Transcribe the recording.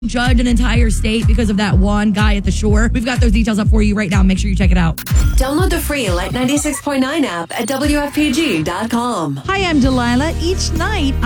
judge an entire state because of that one guy at the shore. We've got those details up for you right now. Make sure you check it out. Download the free Light 96.9 app at WFPG.com. Hi, I'm Delilah. Each night,